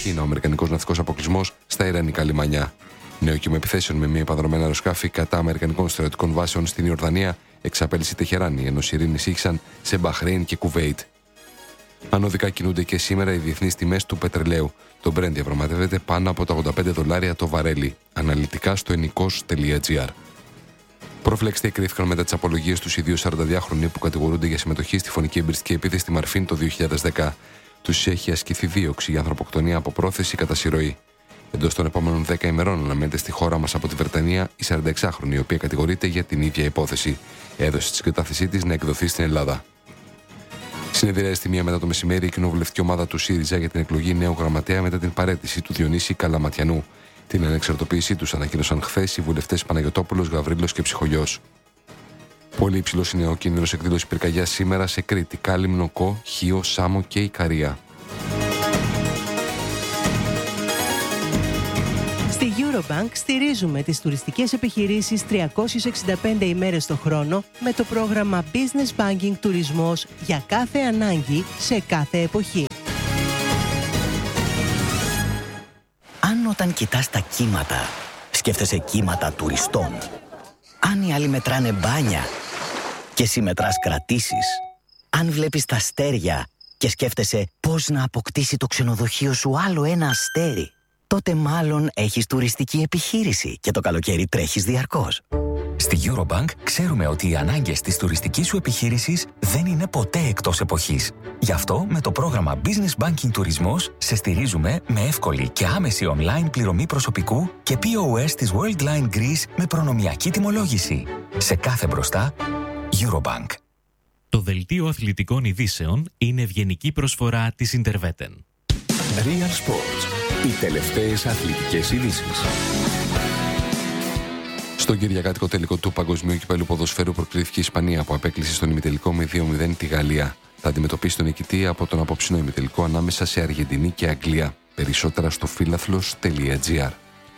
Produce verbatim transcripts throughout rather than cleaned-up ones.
Κίνα ο αμερικανικός ναυτικός αποκλεισμός στα ιρανικά λιμανιά. Νέο κύμα επιθέσεων με μία επανδρομένα αεροσκάφη κατά αμερικανικών στρατιωτικών βάσεων στην Ιορδανία εξαπέλυσε η Τεχεράνη, ενώ σιρήνες ήχησαν σε Μπαχρέιν και Κουβέιτ. Ανωδικά κινούνται και σήμερα οι διεθνείς τιμές του πετρελαίου. Το Brent διαπραγματεύεται πάνω από τα ογδόντα πέντε δολάρια το βαρέλι, αναλυτικά στο enikos τελεία gr. Προφυλακιστέ εκκρίθηκαν μετά τις απολογίες τους οι δύο σαρανταδυάχρονοι που κατηγορούνται για συμμετοχή στη φωνική εμπριστική επίθεση στη Μαρφίν το δύο χιλιάδες δέκα. Τους έχει ασκηθεί δίωξη για ανθρωποκτονία από πρόθεση κατά συρροή. Εντός των επόμενων δέκα ημερών αναμένεται στη χώρα μας από τη Βρετανία η σαρανταεξάχρονη, η οποία κατηγορείται για την ίδια υπόθεση. Έδωσε τη συγκατάθεσή της να εκδοθεί στην Ελλάδα. Συνεδριάζει στη μία μετά το μεσημέρι η κοινοβουλευτική ομάδα του ΣΥΡΙΖΑ για την εκλογή νέου γραμματέα μετά την παραίτηση του Διονύση Καλαματιανού. Την ανεξαρτοποίησή τους ανακοίνωσαν χθες οι βουλευτές Παναγιωτόπουλος, Γαβρίλος και Ψυχογιός. Πολύ υψηλός είναι ο κίνδυνος εκδήλωση πυρκαγιάς σήμερα σε Κρήτη, Κάλυμνο, Κο, Χίο, Σάμο και Ικαρία. Στη Eurobank στηρίζουμε τις τουριστικές επιχειρήσεις τριακόσιες εξήντα πέντε ημέρες το χρόνο με το πρόγραμμα Business Banking Τουρισμός για κάθε ανάγκη σε κάθε εποχή. Αν όταν κοιτάς τα κύματα, σκέφτεσαι κύματα τουριστών. Αν οι άλλοι μετράνε μπάνια και εσύ μετράς κρατήσεις. Αν βλέπεις τα αστέρια και σκέφτεσαι πώς να αποκτήσει το ξενοδοχείο σου άλλο ένα αστέρι, τότε μάλλον έχεις τουριστική επιχείρηση και το καλοκαίρι τρέχεις διαρκώς. Στη Eurobank ξέρουμε ότι οι ανάγκες της τουριστικής σου επιχείρησης δεν είναι ποτέ εκτός εποχής. Γι' αυτό με το πρόγραμμα Business Banking Τουρισμός σε στηρίζουμε με εύκολη και άμεση online πληρωμή προσωπικού και πι ο ες της Worldline Greece με προνομιακή τιμολόγηση. Σε κάθε μπροστά, Eurobank. Το δελτίο αθλητικών ειδήσεων είναι ευγενική προσφορά της Interveten. Real Sports. Οι τελευταίες αθλητικές ειδήσεις. Στον κυριακάτικο τελικό του Παγκοσμίου Κυπέλλου Ποδοσφαίρου προκρίθηκε η Ισπανία που απέκλεισε στον ημιτελικό με δύο μηδέν τη Γαλλία. Θα αντιμετωπίσει τον νικητή από τον απόψινο ημιτελικό ανάμεσα σε Αργεντινή και Αγγλία. Περισσότερα στο φίλαθλος τελεία gr.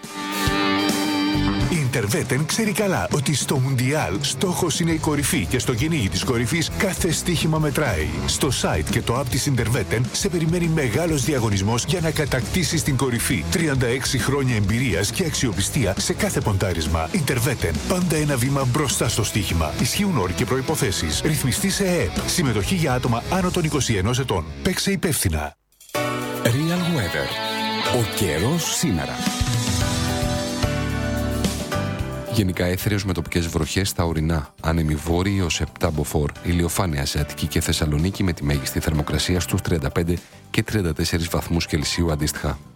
Η Interveten ξέρει καλά ότι στο Μουντιάλ στόχος είναι η κορυφή και στο κυνήγι της κορυφής κάθε στοίχημα μετράει. Στο site και το app της Interveten σε περιμένει μεγάλος διαγωνισμός για να κατακτήσεις την κορυφή. τριάντα έξι χρόνια εμπειρίας και αξιοπιστία σε κάθε ποντάρισμα. Interveten. Πάντα ένα βήμα μπροστά στο στοίχημα. Ισχύουν όροι και προϋποθέσεις. Ρυθμιστή σε ΕΕΠ. Συμμετοχή για άτομα άνω των είκοσι ενός ετών. Παίξε υπεύθυνα. Real Weather. Ο καιρός σήμερα. Γενικά έθριος με τοπικές βροχές στα ορεινά. Άνεμη βόρειοι ως επτά μποφόρ. Ηλιοφάνεια σε Αττική και Θεσσαλονίκη με τη μέγιστη θερμοκρασία στους τριάντα πέντε και τριάντα τέσσερις βαθμούς Κελσίου αντίστοιχα.